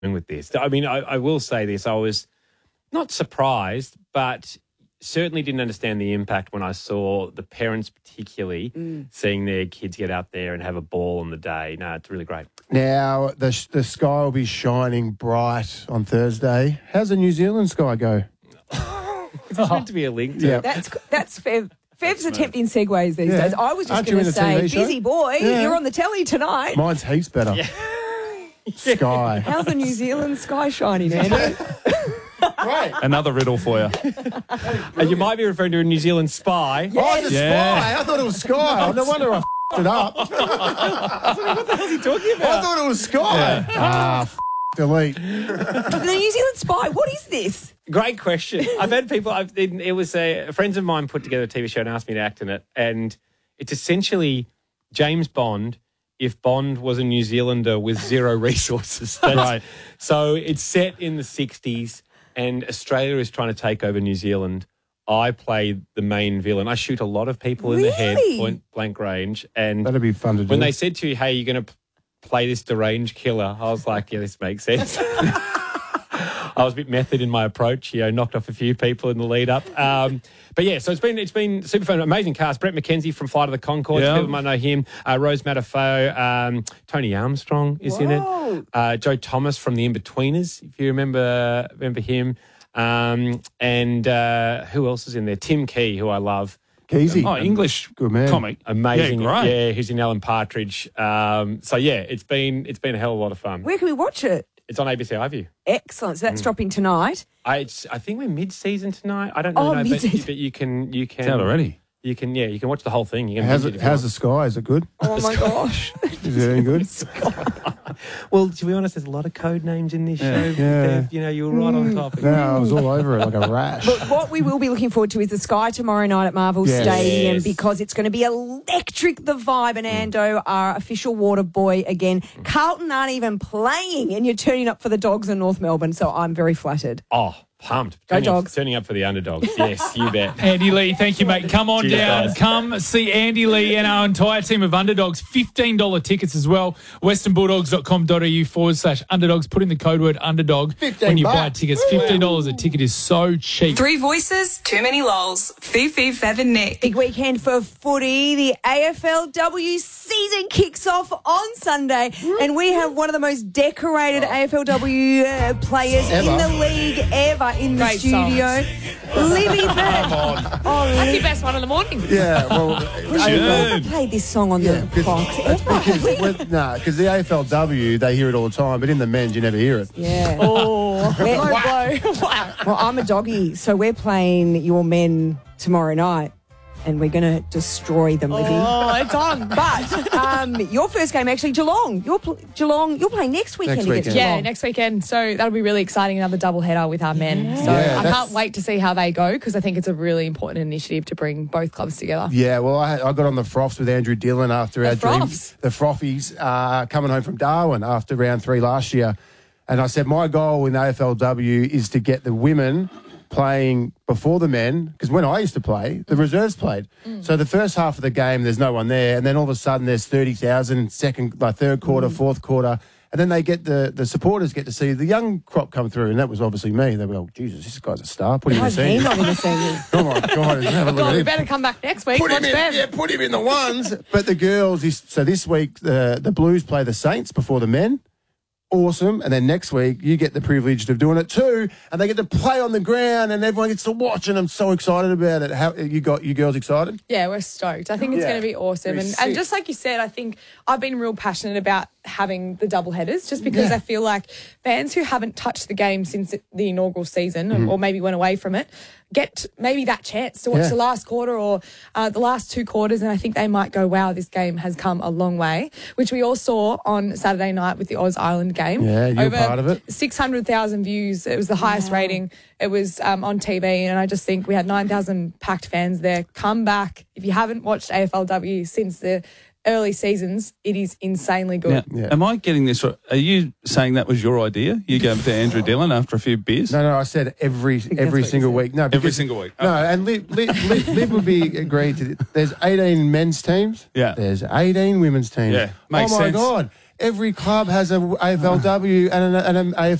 with this. I mean, I will say this. I was not surprised, but certainly didn't understand the impact when I saw the parents particularly seeing their kids get out there and have a ball on the day. No, it's really great. Now, the sky will be shining bright on Thursday. How's the New Zealand sky go? It's meant to be a link to That's fair. Fev's attempting segues these days. I was just going to say, busy boy, you're on the telly tonight. Mine's heaps better. Yeah. Sky. How's the New Zealand sky shining, Andy? Great. Another riddle for you. You might be referring to a New Zealand spy. Yes. Oh, it's a spy. I thought it was sky. No wonder I f***ed it up. What the hell is he talking about? I thought it was sky. Delete. The New Zealand spy, what is this? Great question. I've had people. It was friends of mine put together a TV show and asked me to act in it, and it's essentially James Bond if Bond was a New Zealander with zero resources. That's right. So it's set in the 60s, and Australia is trying to take over New Zealand. I play the main villain. I shoot a lot of people in the head, point blank range, and that'd be fun to do. When they said to you, "Hey, you're going to play this deranged killer," I was like, "Yeah, this makes sense." I was a bit method in my approach, knocked off a few people in the lead up. But yeah, so it's been super fun. Amazing cast. Brett McKenzie from Flight of the Conchords. People might know him. Rose Matafeo. Tony Armstrong is in it. Joe Thomas from The Inbetweeners, if you remember him. And who else is in there? Tim Key, who I love. Keezy. Oh, English good man. Comic. Amazing. Yeah, great. Yeah, who's in Alan Partridge. So yeah, it's been a hell of a lot of fun. Where can we watch it? It's on ABC iView. Excellent. So that's dropping tonight. I think we're mid-season tonight. I don't really know, but you can. It's out already. You can watch the whole thing. You can how's the sky? Is it good? Oh my gosh. Is it any good? Well, to be honest, there's a lot of code names in this show. Yeah. You were right on top. No, I was all over it like a rash. But what we will be looking forward to is the Sky tomorrow night at Marvel Stadium because it's going to be electric, the vibe, and Ando, our official water boy again. Carlton aren't even playing and you're turning up for the Dogs in North Melbourne, so I'm very flattered. Oh, pumped. Turning up for the underdogs. Yes, you bet. Andy Lee, thank you, mate. Come on down. Guys. Come see Andy Lee and our entire team of underdogs. $15 tickets as well. westernbulldogs.com.au/underdogs. Put in the code word underdog when you buy tickets. $15 a ticket is so cheap. Three voices, too many lols. Fifi, Fev and Nick. Big weekend for footy. The AFLW season kicks off on Sunday and we have one of the most decorated AFLW players in the league ever in the studio. Libby Bird. That's your best one in the morning. Yeah, well, We should never play this song on the box ever. Because the AFLW, they hear it all the time, but in the men's, you never hear it. Yeah. Oh, Wow. Well, I'm a doggy, so we're playing your men tomorrow night. And we're going to destroy them, Libby. Oh, it's on. But your first game, actually, Geelong. You're playing next weekend against Geelong. Yeah, next weekend. So that'll be really exciting. Another doubleheader with our men. So I can't wait to see how they go because I think it's a really important initiative to bring both clubs together. Yeah, well, I got on the froths with Andrew Dillon after our dream. Froths? The Frothies coming home from Darwin after round 3 last year. And I said, my goal in the AFLW is to get the women playing before the men, because when I used to play, the reserves played. So the first half of the game, there's no one there, and then all of a sudden there's 30,000, third quarter, fourth quarter, and then they get the supporters get to see the young crop come through, and that was obviously me. They were, oh, Jesus, this guy's a star. Put him in the seniors. Not in the seniors. Oh, my God. Have a look at We him. better come back next week. Put Watch him them. in, put him in the ones. But the girls, so this week, the Blues play the Saints before the men. Awesome. And then next week, you get the privilege of doing it too, and they get to play on the ground, and everyone gets to watch, and I'm so excited about it. How you girls excited? Yeah, we're stoked. I think it's going to be awesome. And just like you said, I think I've been real passionate about having the double headers just because I feel like fans who haven't touched the game since the inaugural season or maybe went away from it get maybe that chance to watch the last quarter or the last 2 quarters, and I think they might go, wow, this game has come a long way, which we all saw on Saturday night with the Oz-Ireland game. Yeah, you were part of it. 600,000 views. It was the highest rating. It was on TV, and I just think we had 9,000 packed fans there. Come back. If you haven't watched AFLW since the early seasons, it is insanely good. Now, am I getting this right? Are you saying that was your idea? You gave it to Andrew Dillon after a few beers? No, I said every single week. No, every single week. No, and Liv would be agreed to. There's 18 men's teams. Yeah. There's 18 women's teams. Yeah, makes oh my sense. God. Every club has a AFLW and an